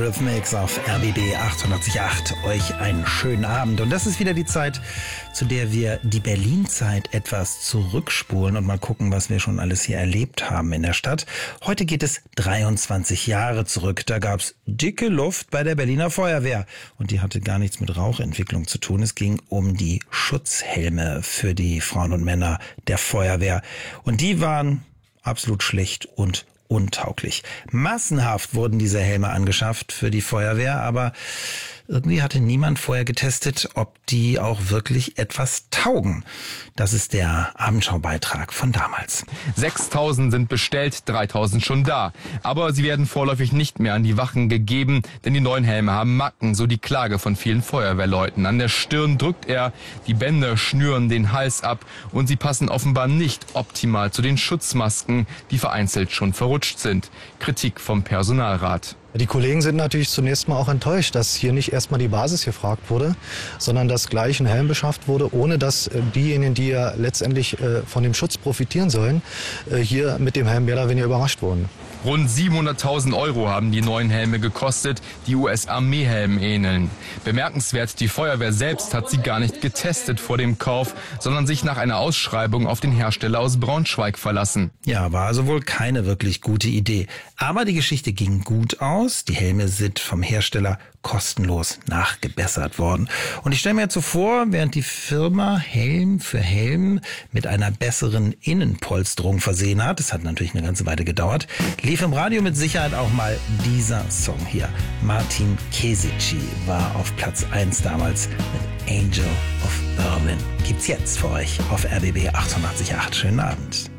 Eurythmics auf RBB 98.8. Euch einen schönen Abend. Und das ist wieder die Zeit, zu der wir die Berlin-Zeit etwas zurückspulen und mal gucken, was wir schon alles hier erlebt haben in der Stadt. Heute geht es 23 Jahre zurück. Da gab's dicke Luft bei der Berliner Feuerwehr. Und die hatte gar nichts mit Rauchentwicklung zu tun. Es ging um die Schutzhelme für die Frauen und Männer der Feuerwehr. Und die waren absolut schlecht und untauglich. Massenhaft wurden diese Helme angeschafft für die Feuerwehr, aber irgendwie hatte niemand vorher getestet, ob die auch wirklich etwas taugen. Das ist der Abendschaubeitrag von damals. 6.000 sind bestellt, 3.000 schon da. Aber sie werden vorläufig nicht mehr an die Wachen gegeben, denn die neuen Helme haben Macken, so die Klage von vielen Feuerwehrleuten. An der Stirn drückt er, die Bänder schnüren den Hals ab und sie passen offenbar nicht optimal zu den Schutzmasken, die vereinzelt schon verrutscht sind. Kritik vom Personalrat. Die Kollegen sind natürlich zunächst mal auch enttäuscht, dass hier nicht erstmal die Basis gefragt wurde, sondern dass gleich ein Helm beschafft wurde, ohne dass diejenigen, die ja letztendlich von dem Schutz profitieren sollen, hier mit dem Helm mehr oder weniger überrascht wurden. Rund 700.000 € haben die neuen Helme gekostet, die US-Armeehelmen ähneln. Bemerkenswert, die Feuerwehr selbst hat sie gar nicht getestet vor dem Kauf, sondern sich nach einer Ausschreibung auf den Hersteller aus Braunschweig verlassen. Ja, war also wohl keine wirklich gute Idee. Aber die Geschichte ging gut aus. Die Helme sind vom Hersteller kostenlos nachgebessert worden. Und ich stelle mir jetzt so vor, während die Firma Helm für Helm mit einer besseren Innenpolsterung versehen hat, das hat natürlich eine ganze Weile gedauert, lief im Radio mit Sicherheit auch mal dieser Song hier. Martin Kesici war auf Platz 1 damals mit Angel of Berlin. Gibt's jetzt für euch auf RBB 88.8. Schönen Abend.